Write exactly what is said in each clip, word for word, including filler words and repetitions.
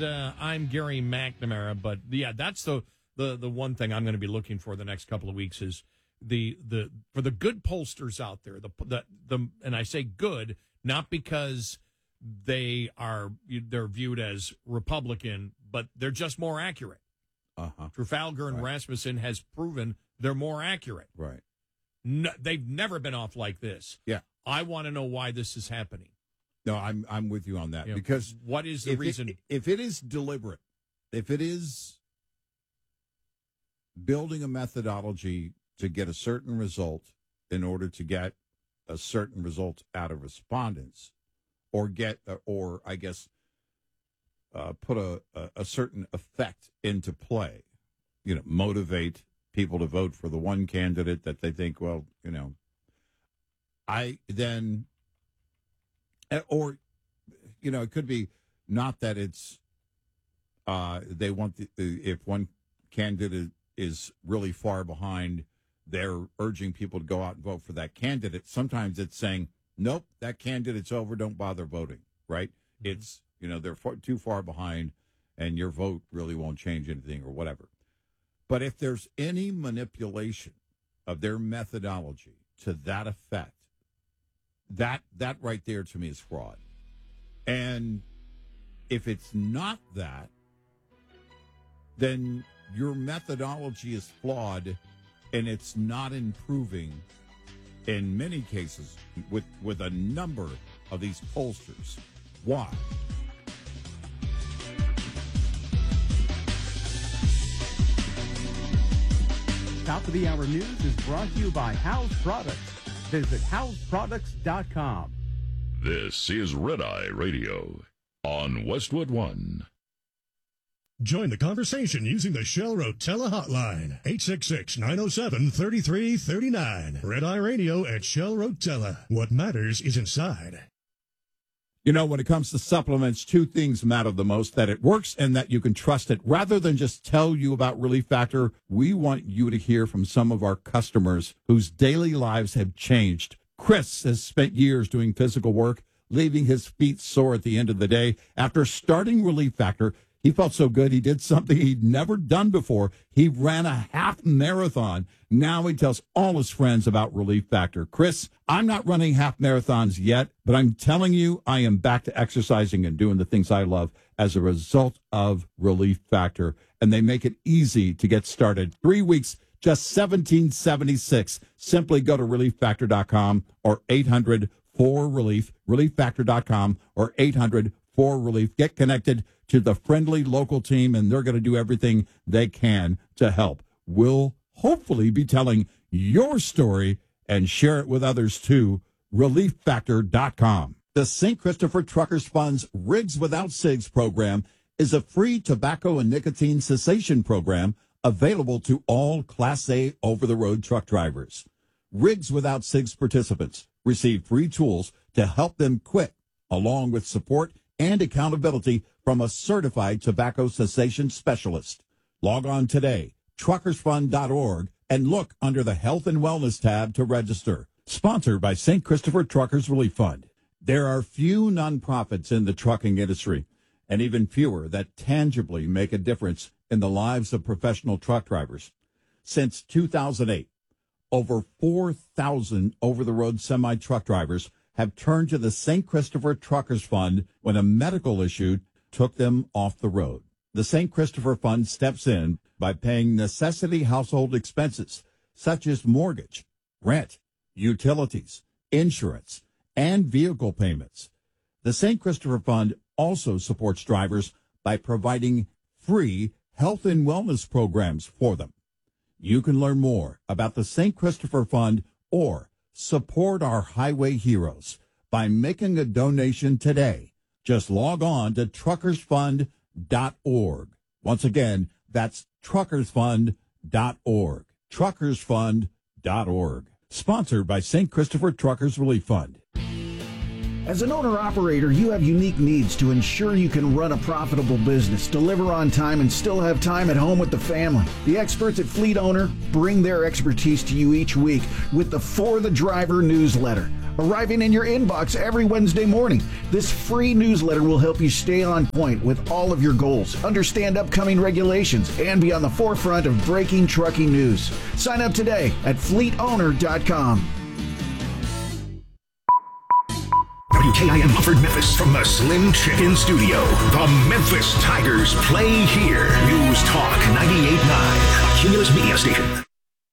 and uh, I'm Gary McNamara. But yeah, that's the, the the one thing I'm going to be looking for the next couple of weeks is the the for the good pollsters out there. The the the and I say good not because they are they're viewed as Republican, but they're just more accurate. Uh-huh. Trafalgar and right. Rasmussen has proven they're more accurate. Right. No, they've never been off like this. Yeah. I want to know why this is happening. No, I'm I'm with you on that You know, because what is the if reason? It, if it is deliberate, if it is building a methodology to get a certain result in order to get a certain result out of respondents, or get, or I guess, uh, put a, a, a certain effect into play, you know, motivate people to vote for the one candidate that they think, well, you know, I then, or, you know, it could be not that it's, uh, they want, the, if one candidate is really far behind, they're urging people to go out and vote for that candidate. Sometimes it's saying, nope, that candidate's over, don't bother voting, right? Mm-hmm. It's, you know, they're far, too far behind, and your vote really won't change anything or whatever. But if there's any manipulation of their methodology to that effect, that that right there to me is fraud. And if it's not that, then your methodology is flawed, and it's not improving in many cases with, with a number of these pollsters. Why? Top of the Hour News is brought to you by House Products. Visit house products dot com. This is Red Eye Radio on Westwood One. Join the conversation using the Shell Rotella hotline, eight six six, nine oh seven, three three three nine. Red Eye Radio at Shell Rotella. What matters is inside. You know, when it comes to supplements, two things matter the most, that it works and that you can trust it. Rather than just tell you about Relief Factor, we want you to hear from some of our customers whose daily lives have changed. Chris has spent years doing physical work, leaving his feet sore at the end of the day. After starting Relief Factor, he felt so good, he did something he'd never done before. He ran a half marathon. Now he tells all his friends about Relief Factor. Chris, I'm not running half marathons yet, but I'm telling you, I am back to exercising and doing the things I love as a result of Relief Factor. And they make it easy to get started. Three weeks, just seventeen seventy-six. Simply go to relief factor dot com or eight hundred four relief, relief factor dot com or eight hundred four relief. Get connected to the friendly local team, and they're going to do everything they can to help. We'll hopefully be telling your story and share it with others too. relief factor dot com. The Saint Christopher Truckers Fund's Rigs Without Cigs program is a free tobacco and nicotine cessation program available to all Class A over-the-road truck drivers. Rigs Without Cigs participants receive free tools to help them quit, along with support and accountability from a certified tobacco cessation specialist. Log on today, truckers fund dot org, and look under the Health and Wellness tab to register. Sponsored by Saint Christopher Truckers Relief Fund. There are few nonprofits in the trucking industry, and even fewer that tangibly make a difference in the lives of professional truck drivers. Since two thousand eight, over four thousand over-the-road semi-truck drivers have turned to the Saint Christopher Truckers Fund when a medical issue took them off the road. The Saint Christopher Fund steps in by paying necessity household expenses such as mortgage, rent, utilities, insurance, and vehicle payments. The Saint Christopher Fund also supports drivers by providing free health and wellness programs for them. You can learn more about the Saint Christopher Fund or support our highway heroes by making a donation today. Just log on to truckers fund dot org. Once again, that's truckers fund dot org. truckers fund dot org. Sponsored by Saint Christopher Truckers Relief Fund. As an owner-operator, you have unique needs to ensure you can run a profitable business, deliver on time, and still have time at home with the family. The experts at Fleet Owner bring their expertise to you each week with the For the Driver newsletter. arriving in your inbox every Wednesday morning. This free newsletter will help you stay on point with all of your goals, understand upcoming regulations, and be on the forefront of breaking trucking news. Sign up today at fleet owner dot com. W K I M Mufford Memphis from the Slim Chicken Studio. The Memphis Tigers play here. News Talk ninety-eight point nine, a Cumulus Media station.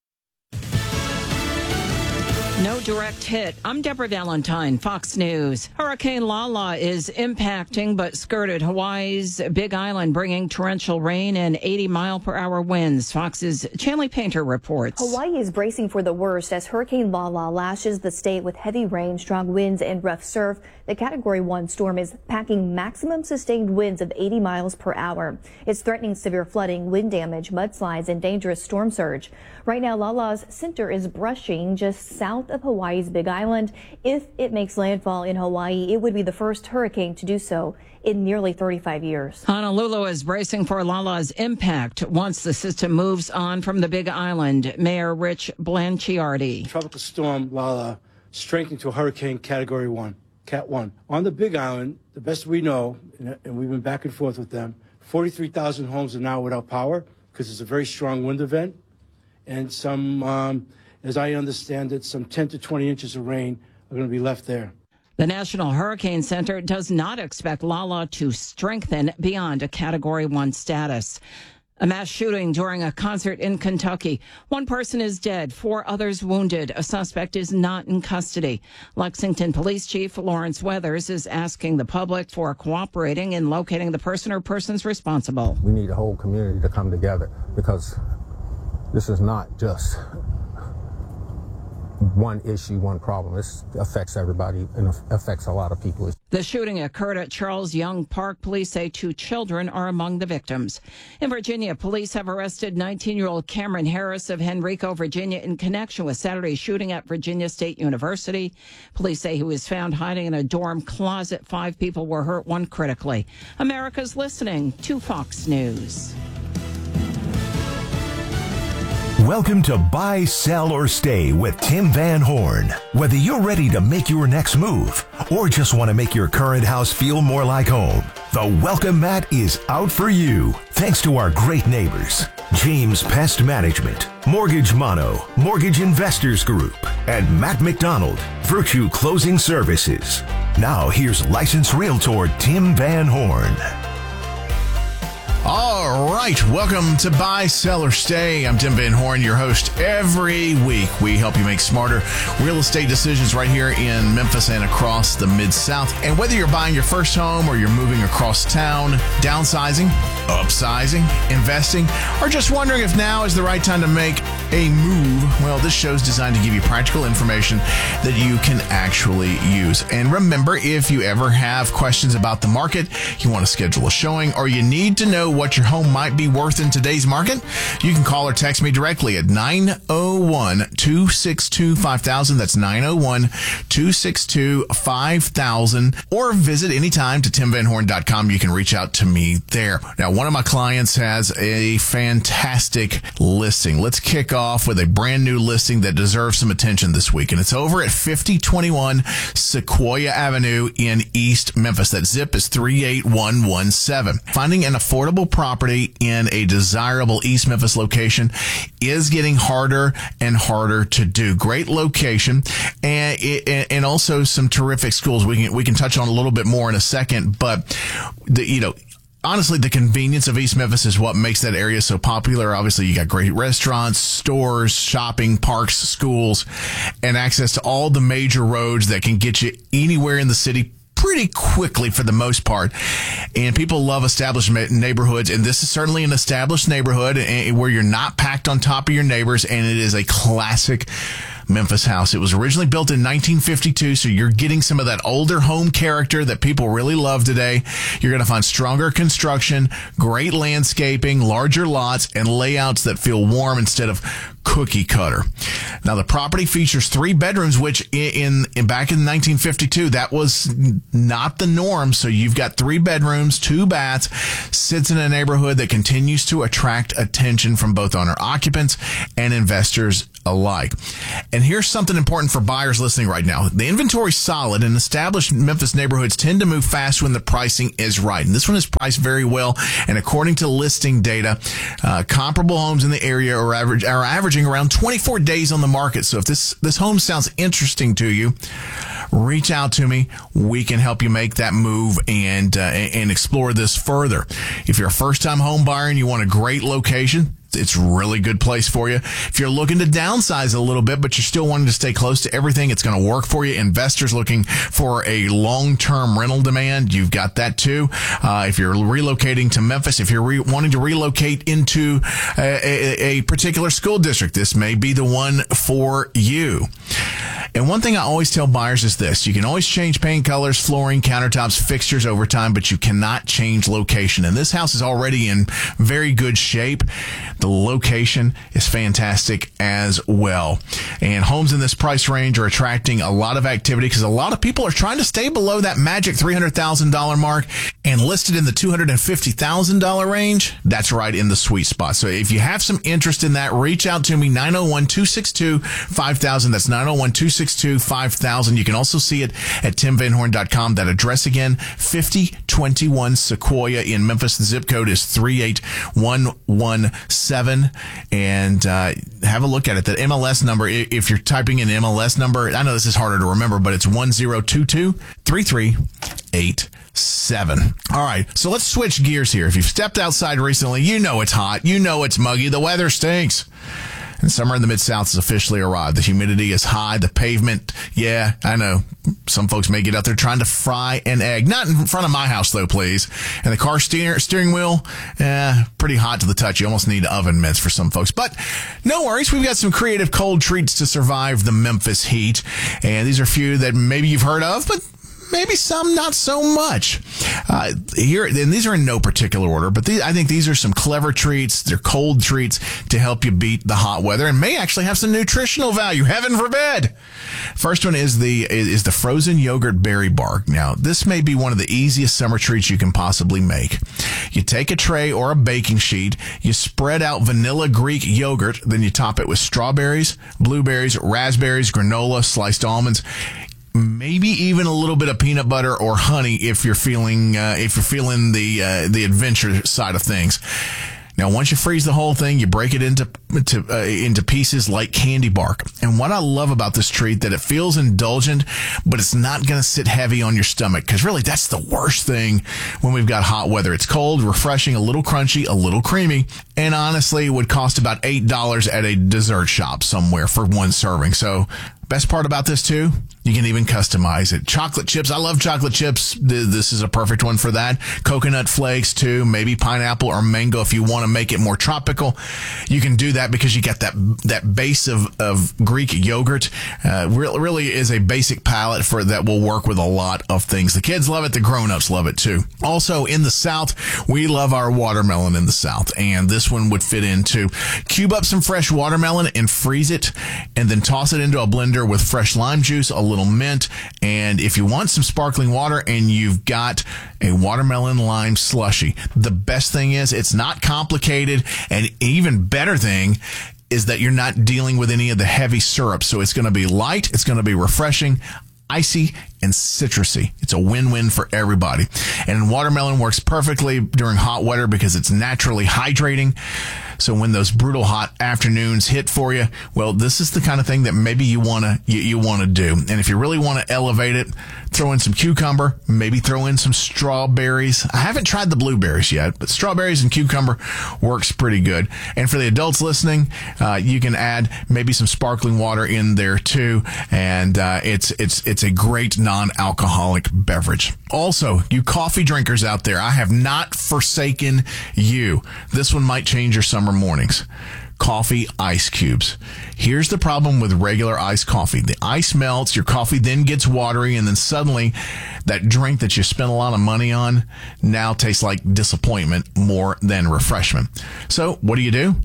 No direct hit. I'm Deborah Valentine, Fox News. Hurricane Lala is impacting but skirted Hawaii's Big Island, bringing torrential rain and eighty mile per hour winds. Fox's Chanley Painter reports. Hawaii is bracing for the worst as Hurricane Lala lashes the state with heavy rain, strong winds, and rough surf. The Category one storm is packing maximum sustained winds of eighty miles per hour. It's threatening severe flooding, wind damage, mudslides, and dangerous storm surge. Right now, Lala's center is brushing just south of Hawaii's Big Island. If it makes landfall in Hawaii, it would be the first hurricane to do so in nearly thirty-five years. Honolulu is bracing for Lala's impact once the system moves on from the Big Island. Mayor Rich Blanchiardi. Tropical storm Lala strengthened to Hurricane Category one, Cat one. On the Big Island, the best we know, and we've been back and forth with them, forty-three thousand homes are now without power because it's a very strong wind event. And some, um, as I understand it, some ten to twenty inches of rain are going to be left there. The National Hurricane Center does not expect Lala to strengthen beyond a Category one status. A mass shooting during a concert in Kentucky. One person is dead, four others wounded. A suspect is not in custody. Lexington Police Chief Lawrence Weathers is asking the public for cooperating in locating the person or persons responsible. We need a whole community to come together because this is not just one issue, one problem. This affects everybody and affects a lot of people. The shooting occurred at Charles Young Park. Police say two children are among the victims. In Virginia, police have arrested nineteen-year-old Cameron Harris of Henrico, Virginia, in connection with Saturday's shooting at Virginia State University. Police say he was found hiding in a dorm closet. Five people were hurt, one critically. America's listening to Fox News. Welcome to Buy, Sell, or Stay with Tim Van Horn. Whether you're ready to make your next move or just want to make your current house feel more like home, the welcome mat is out for you. Thanks to our great neighbors, James Pest Management, Mortgage Mono, Mortgage Investors Group, and Matt McDonald, Virtue Closing Services. Now here's licensed realtor Tim Van Horn. All right, welcome to Buy, Sell, or Stay. I'm Tim Van Horn, your host. Every week, we help you make smarter real estate decisions right here in Memphis and across the Mid-South. And whether you're buying your first home or you're moving across town, downsizing, upsizing, investing, or just wondering if now is the right time to make a move, well, this show is designed to give you practical information that you can actually use. And remember, if you ever have questions about the market, you want to schedule a showing, or you need to know what your home might be worth in today's market, you can call or text me directly at nine oh one, two six two, five thousand. That's nine oh one, two six two, five thousand. Or visit anytime to tim van horn dot com. You can reach out to me there. Now, one of my clients has a fantastic listing. Let's kick off with a brand new listing that deserves some attention this week. And it's over at fifty twenty-one Sequoia Avenue in East Memphis. That zip is three eight one one seven. Finding an affordable property in a desirable East Memphis location is getting harder and harder to do. Great location and and also some terrific schools. We can we can touch on a little bit more in a second, but the you know honestly, the convenience of East Memphis is what makes that area so popular. Obviously, you got great restaurants, stores, shopping, parks, schools, and access to all the major roads that can get you anywhere in the city pretty quickly for the most part. And people love established neighborhoods, and this is certainly an established neighborhood where you're not packed on top of your neighbors, and it is a classic Memphis house. It was originally built in nineteen fifty-two, so you're getting some of that older home character that people really love today. You're going to find stronger construction, great landscaping, larger lots, and layouts that feel warm instead of cookie cutter. Now, the property features three bedrooms, which in, in back in nineteen fifty-two, that was not the norm. So you've got three bedrooms, two baths, sits in a neighborhood that continues to attract attention from both owner occupants and investors alike. And here's something important for buyers listening right now. The inventory's solid, and established Memphis neighborhoods tend to move fast when the pricing is right. And this one is priced very well. And according to listing data, uh, comparable homes in the area are, average, are averaging around twenty-four days on the market. So if this, this home sounds interesting to you, reach out to me. We can help you make that move and, uh, and explore this further. If you're a first-time home buyer and you want a great location, it's a really good place for you. If you're looking to downsize a little bit, but you're still wanting to stay close to everything, it's going to work for you. Investors looking for a long-term rental demand, you've got that too. Uh, if you're relocating to Memphis, if you're re- wanting to relocate into a, a, a particular school district, this may be the one for you. And one thing I always tell buyers is this: you can always change paint colors, flooring, countertops, fixtures over time, but you cannot change location. And this house is already in very good shape. The location is fantastic as well. And homes in this price range are attracting a lot of activity because a lot of people are trying to stay below that magic three hundred thousand dollars mark, and listed in the two hundred fifty thousand dollars range. That's right in the sweet spot. So if you have some interest in that, reach out to me, nine oh one, two six two, five thousand. That's nine oh one, two six two, five thousand. You can also see it at tim van horn dot com. That address again, fifty twenty-one Sequoia in Memphis. The zip code is three eight one one seven. And uh, have a look at it. The M L S number, if you're typing in M L S number, I know this is harder to remember, but it's one zero two two, three three eight seven. All right, so let's switch gears here. If you've stepped outside recently, you know it's hot. You know it's muggy. The weather stinks. And summer in the Mid-South has officially arrived. The humidity is high. The pavement, yeah, I know. Some folks may get out there trying to fry an egg. Not in front of my house, though, please. And the car steer, steering wheel, eh, pretty hot to the touch. You almost need oven mitts for some folks. But no worries. We've got some creative cold treats to survive the Memphis heat. And these are a few that maybe you've heard of, but maybe some not so much. Uh, here, and these are in no particular order, but these, I think these are some clever treats. They're cold treats to help you beat the hot weather, and may actually have some nutritional value. Heaven forbid. First one is the is the frozen yogurt berry bark. Now, this may be one of the easiest summer treats you can possibly make. You take a tray or a baking sheet, you spread out vanilla Greek yogurt, then you top it with strawberries, blueberries, raspberries, granola, sliced almonds, maybe even a little bit of peanut butter or honey if you're feeling uh, if you're feeling the uh, the adventure side of things. Now, once you freeze the whole thing, you break it into to, uh, into pieces like candy bark. And what I love about this treat, that it feels indulgent, but it's not going to sit heavy on your stomach, because really that's the worst thing when we've got hot weather. It's cold, refreshing, a little crunchy, a little creamy, and honestly it would cost about eight dollars at a dessert shop somewhere for one serving. So best part about this, too, you can even customize it. Chocolate chips. I love chocolate chips. This is a perfect one for that. Coconut flakes, too. Maybe pineapple or mango if you want to make it more tropical. You can do that because you got that that base of, of Greek yogurt. Uh, really, really is a basic palette for that will work with a lot of things. The kids love it. The grown-ups love it, too. Also, in the South, we love our watermelon in the South, and this one would fit into. Cube up some fresh watermelon and freeze it, and then toss it into a blender with fresh lime juice, a little mint, and if you want some sparkling water, and you've got a watermelon lime slushy. The best thing is it's not complicated, and even better thing is that you're not dealing with any of the heavy syrup, so it's going to be light, it's going to be refreshing, icy, and citrusy. It's a win-win for everybody. And watermelon works perfectly during hot weather because it's naturally hydrating. So when those brutal hot afternoons hit for you, well, this is the kind of thing that maybe you want to you, you want to do. And if you really want to elevate it, throw in some cucumber, maybe throw in some strawberries. I haven't tried the blueberries yet, but strawberries and cucumber works pretty good. And for the adults listening, uh, you can add maybe some sparkling water in there too, and uh, it's it's it's a great non-alcoholic beverage. Also, you coffee drinkers out there, I have not forsaken you. This one might change your summer mornings. Coffee ice cubes. Here's the problem with regular iced coffee. The ice melts, your coffee then gets watery, and then suddenly that drink that you spent a lot of money on now tastes like disappointment more than refreshment. So what do you do?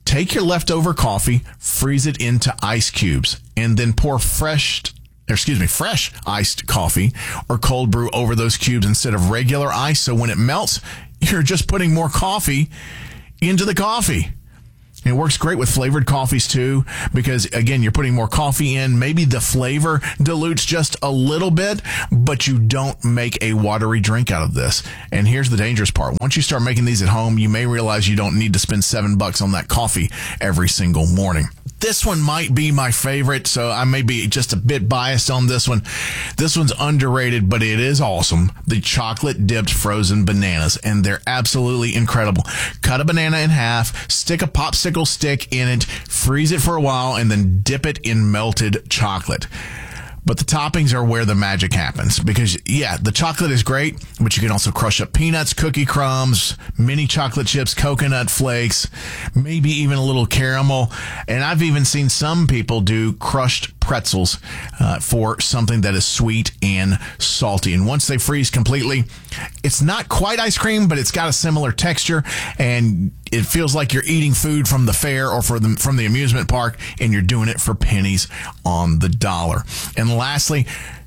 take your leftover coffee, freeze it into ice cubes, and then pour fresh, excuse me, fresh iced coffee or cold brew over those cubes instead of regular ice. So when it melts, you're just putting more coffee into the coffee. It works great with flavored coffees too, because again, you're putting more coffee in. Maybe the flavor dilutes just a little bit, but you don't make a watery drink out of this. And here's the dangerous part. Once you start making these at home, you may realize you don't need to spend seven bucks on that coffee every single morning. This one might be my favorite, so I may be just a bit biased on this one. This one's underrated, but it is awesome. The chocolate-dipped frozen bananas, and they're absolutely incredible. Cut a banana in half, stick a popsicle stick in it, freeze it for a while, and then dip it in melted chocolate. But the toppings are where the magic happens because, yeah, the chocolate is great, but you can also crush up peanuts, cookie crumbs, mini chocolate chips, coconut flakes, maybe even a little caramel. And I've even seen some people do crushed pretzels uh, for something that is sweet and salty. And once they freeze completely, it's not quite ice cream, but it's got a similar texture, and it feels like you're eating food from the fair or for the, from the amusement park, and you're doing it for pennies on the dollar. And lastly,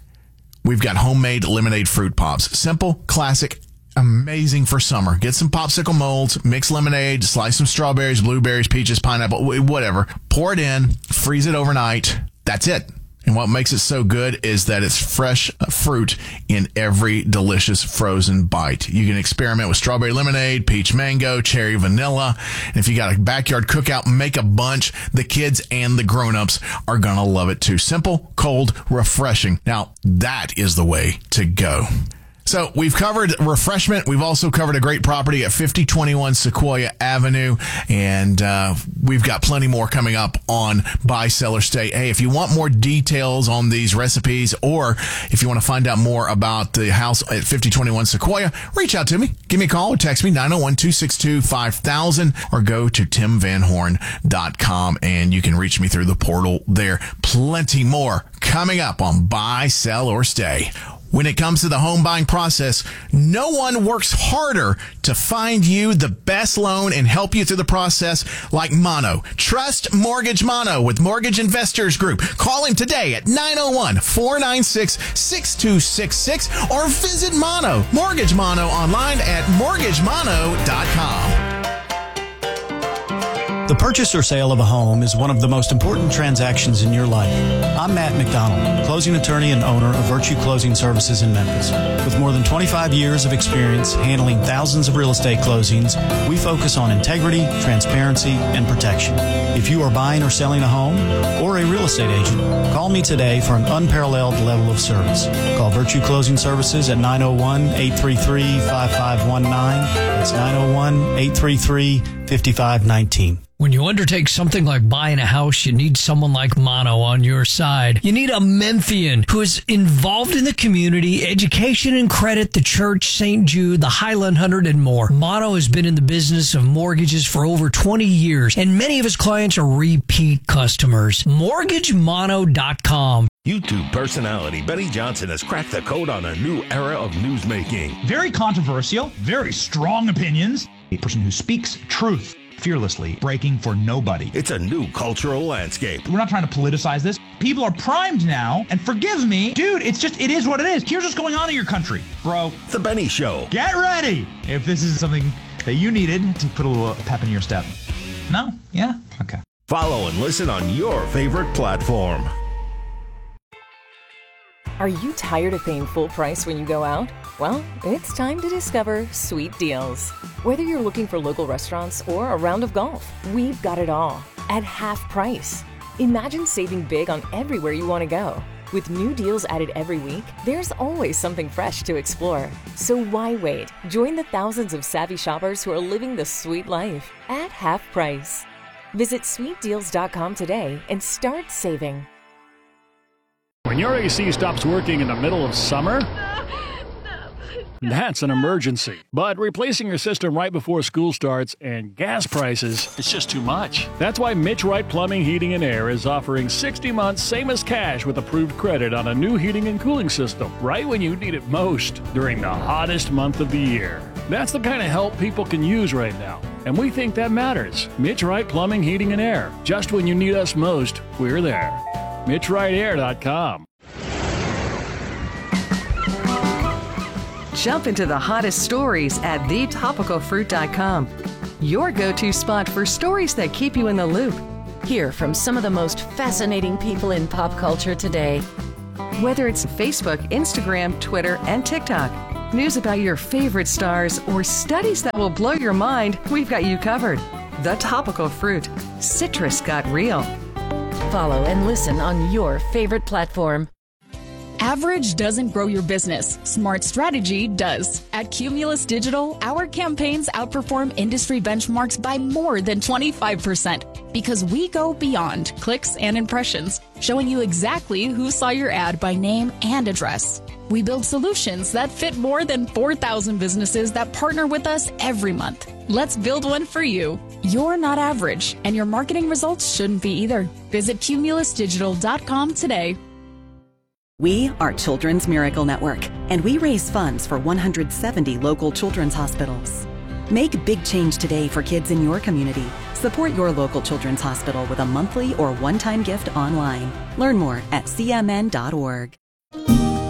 we've got homemade lemonade fruit pops. Simple, classic, amazing for summer. Get some popsicle molds, mix lemonade, slice some strawberries, blueberries, peaches, pineapple, whatever. Pour it in, freeze it overnight. That's it. And what makes it so good is that it's fresh fruit in every delicious frozen bite. You can experiment with strawberry lemonade, peach mango, cherry vanilla. And if you got a backyard cookout, make a bunch. The kids and the grown-ups are going to love it too. Simple, cold, refreshing. Now, that is the way to go. So we've covered refreshment. We've also covered a great property at fifty twenty-one Sequoia Avenue. And uh, we've got plenty more coming up on Buy, Sell, or Stay. Hey, if you want more details on these recipes, or if you want to find out more about the house at fifty twenty-one Sequoia, reach out to me. Give me a call or text me, nine oh one, two six two, five thousand, or go to tim van horn dot com, and you can reach me through the portal there. Plenty more coming up on Buy, Sell, or Stay. When it comes to the home buying process, no one works harder to find you the best loan and help you through the process like Mono. Trust Mortgage Mono with Mortgage Investors Group. Call him today at nine oh one, four nine six, six two six six or visit Mono, Mortgage Mono online at mortgage mono dot com. The purchase or sale of a home is one of the most important transactions in your life. I'm Matt McDonald, closing attorney and owner of Virtue Closing Services in Memphis. With more than twenty-five years of experience handling thousands of real estate closings, we focus on integrity, transparency, and protection. If you are buying or selling a home or a real estate agent, call me today for an unparalleled level of service. Call Virtue Closing Services at nine oh one, eight three three, five five one nine. That's nine oh one, eight three three, five five one nine. When you undertake something like buying a house, you need someone like Mono on your side. You need a Memphian who is involved in the community, education and credit, the church, Saint Jude, the Highland Hundred, and more. Mono has been in the business of mortgages for over twenty years, and many of his clients are repeat customers. mortgage mono dot com. YouTube personality Benny Johnson has cracked the code on a new era of newsmaking. Very controversial, very strong opinions. A person who speaks truth fearlessly, breaking for nobody. It's a new cultural landscape. We're not trying to politicize this. People are primed now, and forgive me, dude, it's just, it is what it is. Here's what's going on in your country, bro. The Benny Show. Get ready if this is something that you needed to put a little pep in your step. No? Yeah? Okay. Follow and listen on your favorite platform. Are you tired of paying full price when you go out? Well, it's time to discover Sweet Deals. Whether you're looking for local restaurants or a round of golf, we've got it all at half price. Imagine saving big on everywhere you want to go. With new deals added every week, there's always something fresh to explore. So why wait? Join the thousands of savvy shoppers who are living the sweet life at half price. Visit sweet deals dot com today and start saving. When your A C stops working in the middle of summer, that's an emergency. But replacing your system right before school starts and gas prices, it's just too much. That's why Mitch Wright Plumbing, Heating, and Air is offering sixty months, same as cash with approved credit on a new heating and cooling system, right when you need it most, during the hottest month of the year. That's the kind of help people can use right now. And we think that matters. Mitch Wright Plumbing, Heating, and Air. Just when you need us most, we're there. Mitch Wright Air dot com. Jump into the hottest stories at the topical fruit dot com. Your go-to spot for stories that keep you in the loop. Hear from some of the most fascinating people in pop culture today. Whether it's Facebook, Instagram, Twitter, and TikTok, news about your favorite stars, or studies that will blow your mind, we've got you covered. The Topical Fruit. Citrus got real. Follow and listen on your favorite platform. Average doesn't grow your business. Smart strategy does. At Cumulus Digital, our campaigns outperform industry benchmarks by more than twenty-five percent because we go beyond clicks and impressions, showing you exactly who saw your ad by name and address. We build solutions that fit more than four thousand businesses that partner with us every month. Let's build one for you. You're not average, and your marketing results shouldn't be either. Visit cumulus digital dot com today. We are Children's Miracle Network, and we raise funds for one hundred seventy local children's hospitals. Make big change today for kids in your community. Support your local children's hospital with a monthly or one-time gift online. Learn more at c m n dot org.